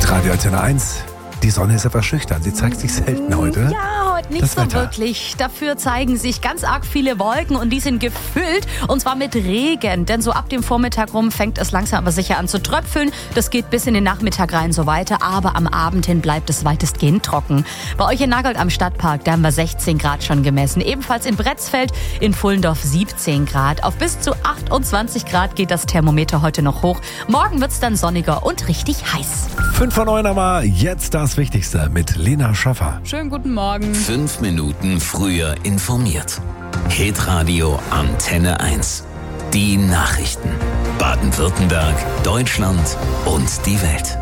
Hitradio Antenne 1. Die Sonne ist etwas schüchtern. Sie zeigt sich selten heute. Ja, heute nicht so wirklich. Dafür zeigen sich ganz arg viele Wolken und die sind gefüllt. Und zwar mit Regen. Denn so ab dem Vormittag rum fängt es langsam aber sicher an zu tröpfeln. Das geht bis in den Nachmittag rein so weiter. Aber am Abend hin bleibt es weitestgehend trocken. Bei euch in Nagold am Stadtpark, da haben wir 16 Grad schon gemessen. Ebenfalls in Bretzfeld, in Pfullendorf 17 Grad. Auf bis zu 28 Grad geht das Thermometer heute noch hoch. Morgen wird es dann sonniger und richtig heiß. 5 vor 9 aber jetzt das Wichtigste mit Lena Schaffer. Schönen guten Morgen. 5 Minuten früher informiert. Hitradio Antenne 1. Die Nachrichten. Baden-Württemberg, Deutschland und die Welt.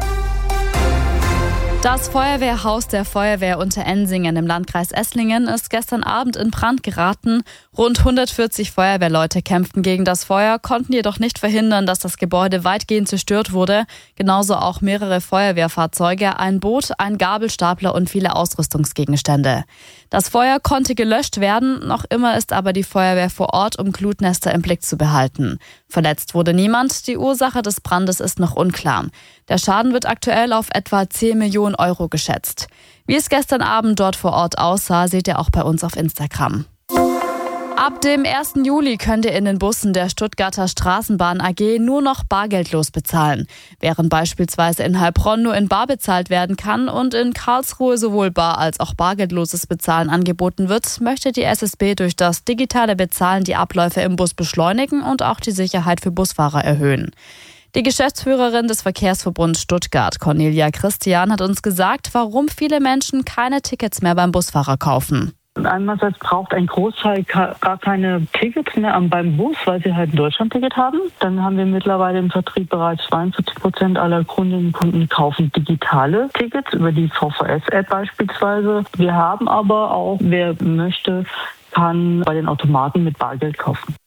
Das Feuerwehrhaus der Feuerwehr Unterensingen im Landkreis Esslingen ist gestern Abend in Brand geraten. Rund 140 Feuerwehrleute kämpften gegen das Feuer, konnten jedoch nicht verhindern, dass das Gebäude weitgehend zerstört wurde. Genauso auch mehrere Feuerwehrfahrzeuge, ein Boot, ein Gabelstapler und viele Ausrüstungsgegenstände. Das Feuer konnte gelöscht werden, noch immer ist aber die Feuerwehr vor Ort, um Glutnester im Blick zu behalten. Verletzt wurde niemand, die Ursache des Brandes ist noch unklar. Der Schaden wird aktuell auf etwa 10 Millionen Euro geschätzt. Wie es gestern Abend dort vor Ort aussah, seht ihr auch bei uns auf Instagram. Ab dem 1. Juli könnt ihr in den Bussen der Stuttgarter Straßenbahn AG nur noch bargeldlos bezahlen. Während beispielsweise in Heilbronn nur in bar bezahlt werden kann und in Karlsruhe sowohl bar als auch bargeldloses Bezahlen angeboten wird, möchte die SSB durch das digitale Bezahlen die Abläufe im Bus beschleunigen und auch die Sicherheit für Busfahrer erhöhen. Die Geschäftsführerin des Verkehrsverbunds Stuttgart, Cornelia Christian, hat uns gesagt, warum viele Menschen keine Tickets mehr beim Busfahrer kaufen. Einerseits braucht ein Großteil gar keine Tickets mehr beim Bus, weil sie halt ein Deutschlandticket haben. Dann haben wir mittlerweile im Vertrieb bereits 42% aller Kundinnen und Kunden kaufen digitale Tickets über die VVS-App beispielsweise. Wir haben aber auch, wer möchte, kann bei den Automaten mit Bargeld kaufen.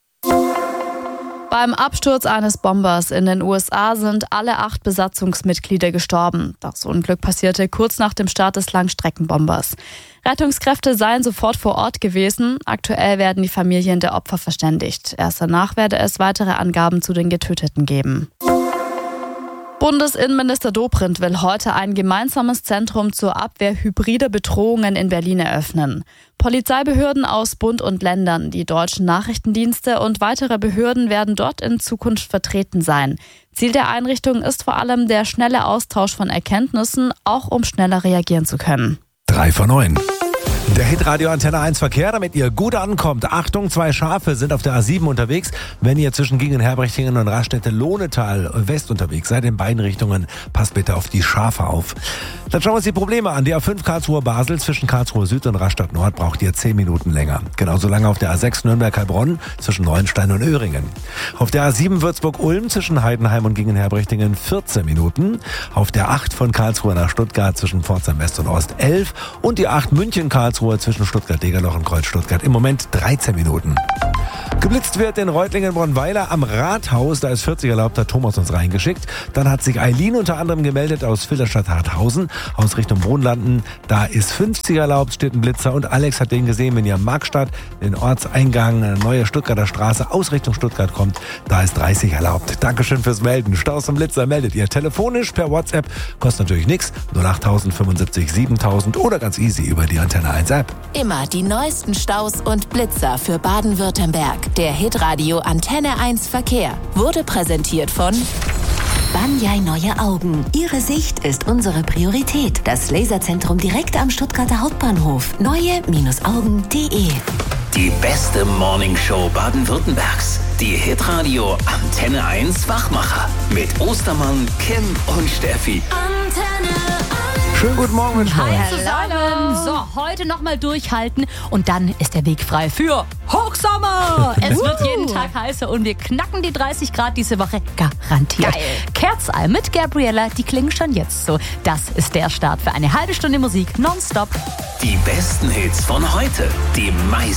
Beim Absturz eines Bombers in den USA sind alle 8 Besatzungsmitglieder gestorben. Das Unglück passierte kurz nach dem Start des Langstreckenbombers. Rettungskräfte seien sofort vor Ort gewesen. Aktuell werden die Familien der Opfer verständigt. Erst danach werde es weitere Angaben zu den Getöteten geben. Bundesinnenminister Dobrindt will heute ein gemeinsames Zentrum zur Abwehr hybrider Bedrohungen in Berlin eröffnen. Polizeibehörden aus Bund und Ländern, die deutschen Nachrichtendienste und weitere Behörden werden dort in Zukunft vertreten sein. Ziel der Einrichtung ist vor allem der schnelle Austausch von Erkenntnissen, auch um schneller reagieren zu können. 3 vor 9. Der Hitradio Antenne 1 Verkehr, damit ihr gut ankommt. Achtung, 2 Schafe sind auf der A7 unterwegs. Wenn ihr zwischen Gingen-Herbrichtingen und Raststätte-Lohnetal West unterwegs seid, in beiden Richtungen, passt bitte auf die Schafe auf. Dann schauen wir uns die Probleme an. Die A5 Karlsruhe-Basel zwischen Karlsruhe Süd und Rastatt Nord braucht ihr 10 Minuten länger. Genauso lange auf der A6 Nürnberg-Heilbronn zwischen Neuenstein und Öhringen. Auf der A7 Würzburg-Ulm zwischen Heidenheim und Gingen-Herbrichtingen 14 Minuten. Auf der 8 von Karlsruhe nach Stuttgart zwischen Pforzheim West und Ost 11. Und die 8 München-Karlsruhe zwischen Stuttgart-Degerloch und Kreuz-Stuttgart im Moment 13 Minuten. Geblitzt wird in Reutlingen-Bronweiler am Rathaus. Da ist 40 erlaubt, hat Thomas uns reingeschickt. Dann hat sich Eileen unter anderem gemeldet aus Filderstadt-Harthausen, aus Richtung Wohnlanden. Da ist 50 erlaubt, steht ein Blitzer. Und Alex hat den gesehen, wenn ihr am Marktstadt, den Ortseingang, eine neue Stuttgarter Straße aus Richtung Stuttgart kommt. Da ist 30 erlaubt. Dankeschön fürs Melden. Staus und Blitzer meldet ihr telefonisch per WhatsApp. Kostet natürlich nichts. 08000 75 7000 oder ganz easy über die Antenne 1 App. Immer die neuesten Staus und Blitzer für Baden-Württemberg. Der Hitradio Antenne 1 Verkehr wurde präsentiert von Banyai Neue Augen. Ihre Sicht ist unsere Priorität. Das Laserzentrum direkt am Stuttgarter Hauptbahnhof. Neue-Augen.de. Die beste Morningshow Baden-Württembergs. Die Hitradio Antenne 1 Wachmacher. Mit Ostermann, Kim und Steffi. Antenne 1. Schönen guten Morgen, Mensch. Hi zusammen. So, heute nochmal durchhalten und dann ist der Weg frei für Hochsommer. Es wird jeden Tag heißer und wir knacken die 30 Grad diese Woche garantiert. Geil. Kerzalm mit Gabriella, die klingen schon jetzt so. Das ist der Start für eine halbe Stunde Musik nonstop. Die besten Hits von heute. Die meisten